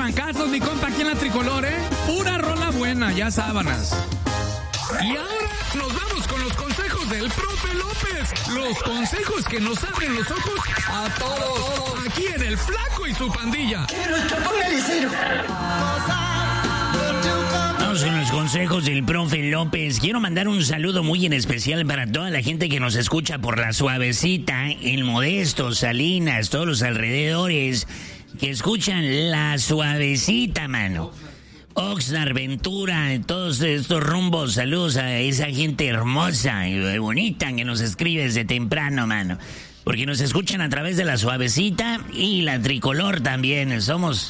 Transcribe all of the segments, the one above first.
trancazos, mi compa, aquí en la Tricolor, ¿eh? Pura rola buena, ya sábanas. Y ahora nos vamos con los consejos del profe López. Los consejos que nos abren los ojos a todos. Aquí en El Flaco y su pandilla. Vamos con los consejos del profe López. Quiero mandar un saludo muy en especial para toda la gente que nos escucha por La Suavecita, El Modesto, Salinas, todos los alrededores que escuchan La Suavecita, mano. Oxnard, Ventura, todos estos rumbos, saludos a esa gente hermosa y bonita que nos escribe desde temprano, mano. Porque nos escuchan a través de La Suavecita y La Tricolor también. Somos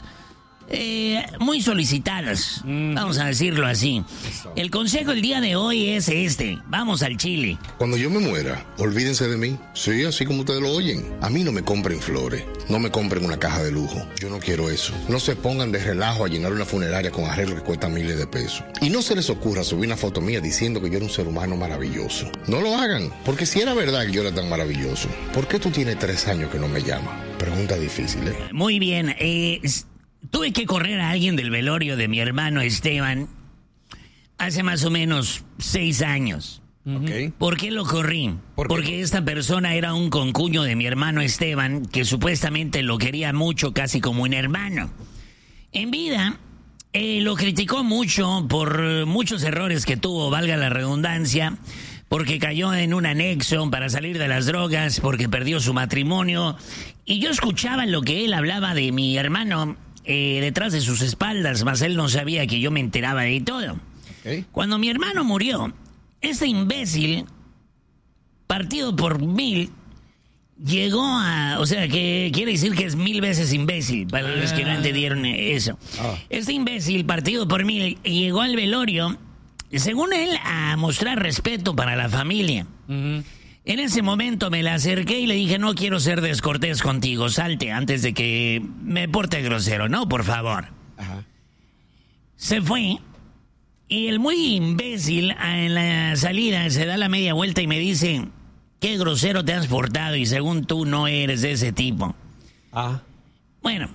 muy solicitados, vamos a decirlo así. El consejo del día de hoy es este. Vamos al chile. Cuando yo me muera, olvídense de mí. Sí, así como ustedes lo oyen. A mí no me compren flores, no me compren una caja de lujo. Yo no quiero eso. No se pongan de relajo a llenar una funeraria con arreglos que cuestan miles de pesos. Y no se les ocurra subir una foto mía diciendo que yo era un ser humano maravilloso. No lo hagan, porque si era verdad que yo era tan maravilloso, ¿por qué tú tienes 3 años que no me llamas? Pregunta difícil, ¿eh? Muy bien, tuve que correr a alguien del velorio de mi hermano Esteban hace más o menos 6 años. Okay. ¿Por qué lo corrí? Porque esta persona era un concuño de mi hermano Esteban, que supuestamente lo quería mucho, casi como un hermano. En vida, lo criticó mucho por muchos errores que tuvo, valga la redundancia, porque cayó en un anexo para salir de las drogas, porque perdió su matrimonio. Y yo escuchaba lo que él hablaba de mi hermano detrás de sus espaldas, mas él no sabía que yo me enteraba de todo. Okay. Cuando mi hermano murió, este imbécil, partido por 1000, llegó a... O sea, que quiere decir que es 1000 veces imbécil, para los que no entendieron eso. Este imbécil, partido por 1000, llegó al velorio, según él, a mostrar respeto para la familia. En ese momento me la acerqué y le dije, no quiero ser descortés contigo, salte antes de que me porte grosero, no, por favor. Ajá. Se fue y el muy imbécil en la salida se da la media vuelta y me dice, qué grosero te has portado y según tú no eres de ese tipo. Bueno,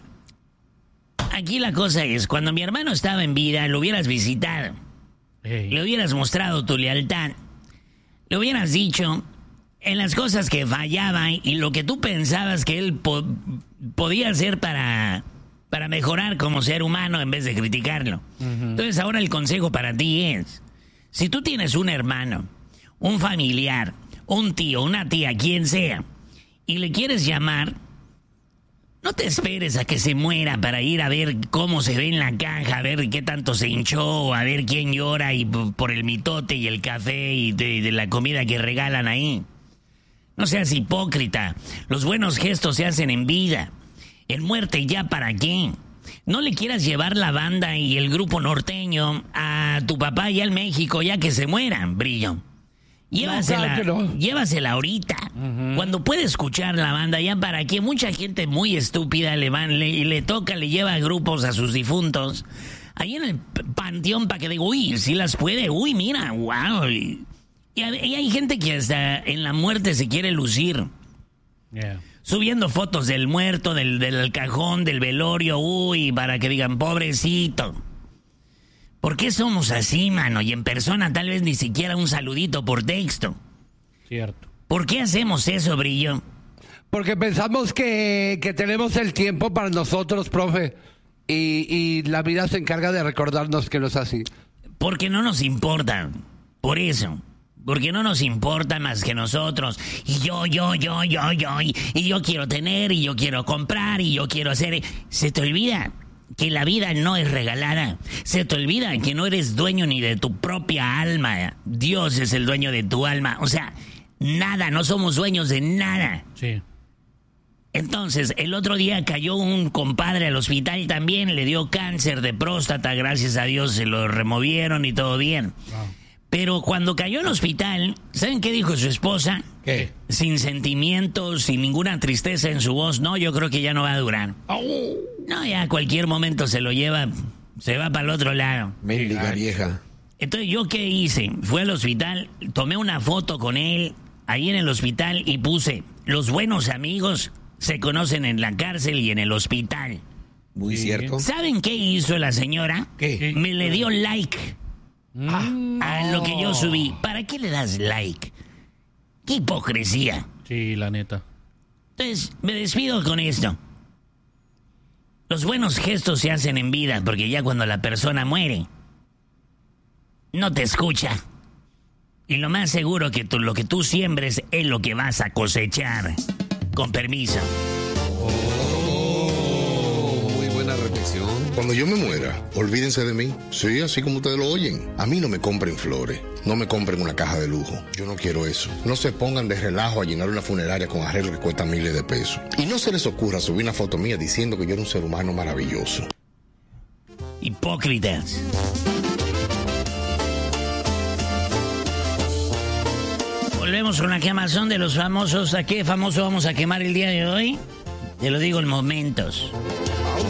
aquí la cosa es, cuando mi hermano estaba en vida, lo hubieras visitado, le hubieras mostrado tu lealtad, le hubieras dicho en las cosas que fallaba y lo que tú pensabas que él podía hacer para mejorar como ser humano en vez de criticarlo. Entonces ahora el consejo para ti es, si tú tienes un hermano, un familiar, un tío, una tía, quien sea, y le quieres llamar, no te esperes a que se muera para ir a ver cómo se ve en la caja, a ver qué tanto se hinchó, a ver quién llora y por el mitote y el café y de la comida que regalan ahí. No seas hipócrita. Los buenos gestos se hacen en vida. En muerte ya para qué. No le quieras llevar la banda y el grupo norteño a tu papá ya al México ya que se mueran, Brillo. Llévasela ahorita. Cuando puede escuchar la banda ya para qué. Mucha gente muy estúpida le toca, le lleva grupos a sus difuntos. Ahí en el panteón para que diga, uy, si las puede, uy, mira, wow. Y hay gente que hasta en la muerte se quiere lucir. Subiendo fotos del muerto, del cajón, del velorio, uy, para que digan, pobrecito. ¿Por qué somos así, mano? Y en persona tal vez ni siquiera un saludito por texto. Cierto. ¿Por qué hacemos eso, Brillo? Porque pensamos que tenemos el tiempo para nosotros, profe. Y la vida se encarga de recordarnos que no es así. Porque no nos importa. Por eso. Porque no nos importa más que nosotros. Y yo. Y yo quiero tener, y yo quiero comprar, y yo quiero hacer... Se te olvida que la vida no es regalada. Se te olvida que no eres dueño ni de tu propia alma. Dios es el dueño de tu alma. O sea, nada, no somos dueños de nada. Sí. Entonces, el otro día cayó un compadre al hospital también, le dio cáncer de próstata, gracias a Dios se lo removieron y todo bien. Wow. Pero cuando cayó al hospital, ¿saben qué dijo su esposa? ¿Qué? Sin sentimientos, sin ninguna tristeza en su voz. No, yo creo que ya no va a durar. No, ya a cualquier momento se lo lleva, se va para el otro lado. Mendiga vieja. Entonces, ¿yo qué hice? Fui al hospital, tomé una foto con él ahí en el hospital y puse, los buenos amigos se conocen en la cárcel y en el hospital. Muy cierto. ¿Saben qué hizo la señora? ¿Qué? Me le dio like a lo que yo subí. ¿Para qué le das like? ¡Qué hipocresía! Sí, la neta. Entonces, me despido con esto. Los buenos gestos se hacen en vida, porque ya cuando la persona muere, no te escucha. Y lo más seguro que lo que tú siembres es lo que vas a cosechar. Con permiso. Muy buena reflexión. Cuando yo me muera, olvídense de mí. Sí, así como ustedes lo oyen. A mí no me compren flores. No me compren una caja de lujo. Yo no quiero eso. No se pongan de relajo a llenar una funeraria con arreglos que cuestan miles de pesos. Y no se les ocurra subir una foto mía diciendo que yo era un ser humano maravilloso. Hipócritas. Volvemos con la quemazón de los famosos. ¿A qué famoso vamos a quemar el día de hoy? Te lo digo en momentos.